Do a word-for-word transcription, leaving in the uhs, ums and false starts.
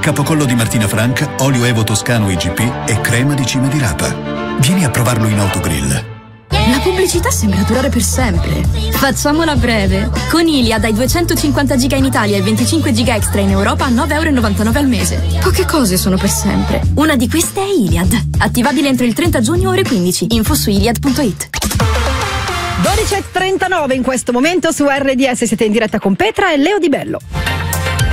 Capocollo di Martina Franca, olio Evo Toscano I G P e crema di cime di rapa. Vieni a provarlo in autogrill. La pubblicità sembra durare per sempre. Facciamola breve. Con Iliad hai duecentocinquanta giga in Italia e venticinque giga extra in Europa a nove virgola novantanove euro al mese. Poche cose sono per sempre. Una di queste è Iliad. Attivabile entro il trenta giugno ore quindici. Info su iliad punto it. dodici e trentanove in questo momento su R D S, siete in diretta con Petra e Leo Di Bello.